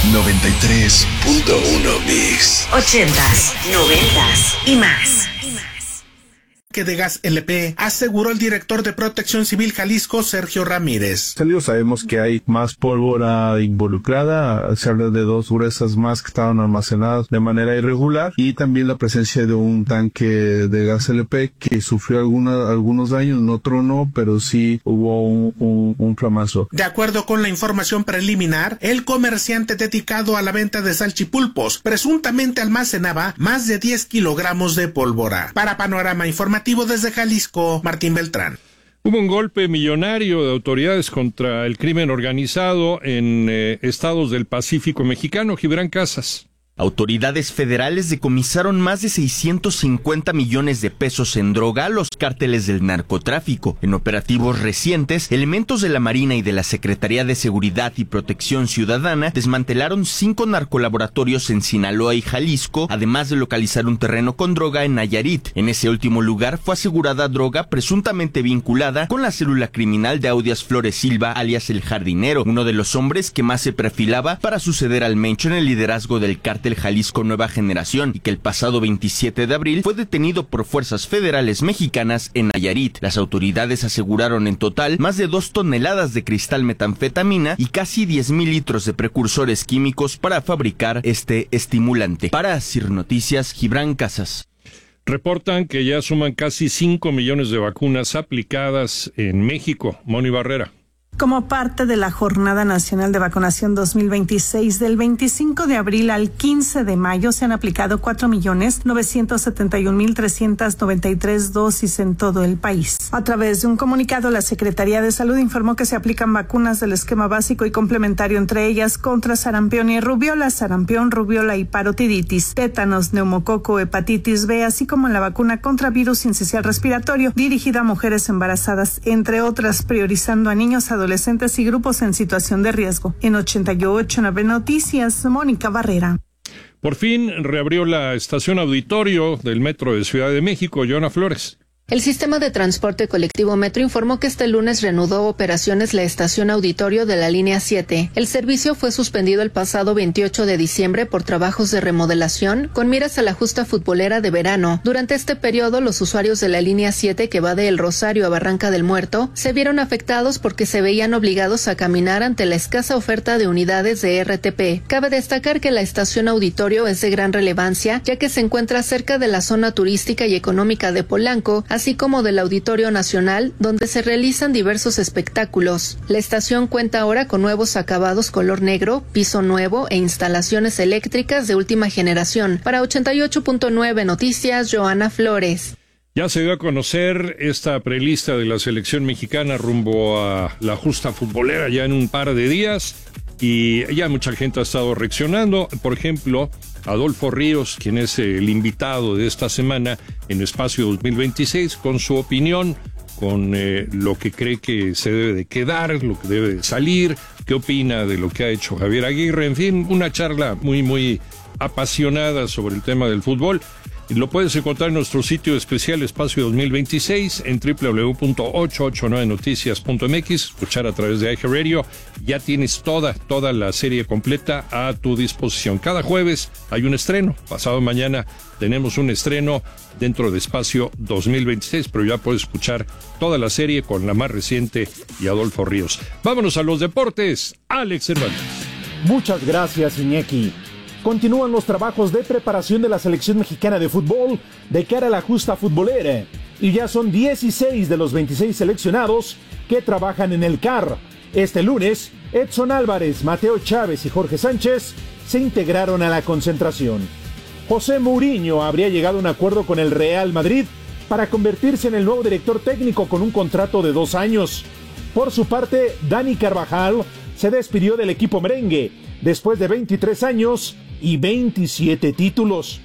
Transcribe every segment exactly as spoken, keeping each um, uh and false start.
noventa y tres punto uno Mix. Ochentas, noventas y más. Que de Gas L P, aseguró el director de Protección Civil Jalisco, Sergio Ramírez. Sabemos que hay más pólvora involucrada, se habla de dos gruesas más que estaban almacenadas de manera irregular y también la presencia de un tanque de gas L P que sufrió alguna, algunos daños, en otro no, pero sí hubo un, un, un flamazo. De acuerdo con la información preliminar, el comerciante dedicado a la venta de salchipulpos presuntamente almacenaba más de diez kilogramos de pólvora. Para Panorama Informativo desde Jalisco, Martín Beltrán. Hubo un golpe millonario de autoridades contra el crimen organizado en eh, estados del Pacífico mexicano. Gibran Casas. Autoridades federales decomisaron más de seiscientos cincuenta millones de pesos en droga a los cárteles del narcotráfico. En operativos recientes, elementos de la Marina y de la Secretaría de Seguridad y Protección Ciudadana desmantelaron cinco narcolaboratorios en Sinaloa y Jalisco, además de localizar un terreno con droga en Nayarit. En ese último lugar fue asegurada droga presuntamente vinculada con la célula criminal de Audias Flores Silva, alias El Jardinero, uno de los hombres que más se perfilaba para suceder al Mencho en el liderazgo del cártel Jalisco Nueva Generación, y que el pasado veintisiete de abril fue detenido por fuerzas federales mexicanas en Nayarit. Las autoridades aseguraron en total más de dos toneladas de cristal metanfetamina y casi diez mil litros de precursores químicos para fabricar este estimulante. Para Sir Noticias, Gibran Casas. Reportan que ya suman casi cinco millones de vacunas aplicadas en México. Moni Barrera. Como parte de la Jornada Nacional de Vacunación dos mil veintiséis, del veinticinco de abril al quince de mayo se han aplicado cuatro millones novecientos setenta y un mil trescientas noventa y tres dosis en todo el país. A través de un comunicado, la Secretaría de Salud informó que se aplican vacunas del esquema básico y complementario, entre ellas contra sarampión y rubiola, sarampión, rubiola y parotiditis, tétanos, neumococo, hepatitis B, así como la vacuna contra virus sincicial respiratorio dirigida a mujeres embarazadas, entre otras, priorizando a niños, adolescentes adolescentes y grupos en situación de riesgo. En ochenta y ocho nueve Noticias, Mónica Barrera. Por fin reabrió la estación auditorio del Metro de Ciudad de México. Joana Flores. El sistema de transporte colectivo Metro informó que este lunes reanudó operaciones la estación auditorio de la línea siete. El servicio fue suspendido el pasado veintiocho de diciembre por trabajos de remodelación con miras a la justa futbolera de verano. Durante este periodo, los usuarios de la línea siete que va de El Rosario a Barranca del Muerto se vieron afectados porque se veían obligados a caminar ante la escasa oferta de unidades de R T P. Cabe destacar que la estación auditorio es de gran relevancia, ya que se encuentra cerca de la zona turística y económica de Polanco, así como del Auditorio Nacional, donde se realizan diversos espectáculos. La estación cuenta ahora con nuevos acabados color negro, piso nuevo e instalaciones eléctricas de última generación. Para ochenta y ocho punto nueve Noticias, Joana Flores. Ya se dio a conocer esta prelista de la selección mexicana rumbo a la justa futbolera ya en un par de días. Y ya mucha gente ha estado reaccionando. Por ejemplo, Adolfo Ríos, quien es el invitado de esta semana en Espacio dos mil veintiséis, con su opinión, con eh, lo que cree que se debe de quedar, lo que debe de salir, qué opina de lo que ha hecho Javier Aguirre, en fin, una charla muy, muy apasionada sobre el tema del fútbol. Lo puedes encontrar en nuestro sitio especial Espacio dos mil veintiséis en doble u doble u doble u punto ochocientos ochenta y nueve noticias punto m x, escuchar a través de iHeartRadio. Ya tienes toda, toda la serie completa a tu disposición. Cada jueves hay un estreno. Pasado mañana tenemos un estreno dentro de Espacio dos mil veintiséis, pero ya puedes escuchar toda la serie con la más reciente y Adolfo Ríos. Vámonos a los deportes. Alex Cervantes. Muchas gracias, Iñaki. Continúan los trabajos de preparación de la selección mexicana de fútbol de cara a la justa futbolera. Y ya son dieciséis de los veintiséis seleccionados que trabajan en el C A R. Este lunes, Edson Álvarez, Mateo Chávez y Jorge Sánchez se integraron a la concentración. José Mourinho habría llegado a un acuerdo con el Real Madrid para convertirse en el nuevo director técnico con un contrato de dos años. Por su parte, Dani Carvajal se despidió del equipo merengue después de veintitrés años y veintisiete títulos.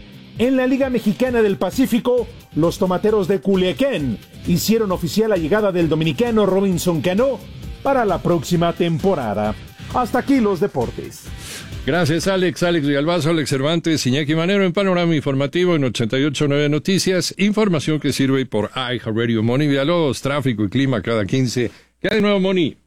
En la Liga Mexicana del Pacífico, los tomateros de Culiacán hicieron oficial la llegada del dominicano Robinson Cano para la próxima temporada. Hasta aquí los deportes. Gracias, Alex. Alex Villalbazo, Alex Cervantes, Iñaki Manero en Panorama Informativo en ochenta y ocho punto nueve Noticias. Información que sirve por iHeartRadio. Moni Villalobos, tráfico y clima cada quince. ¿Qué hay de nuevo, Moni?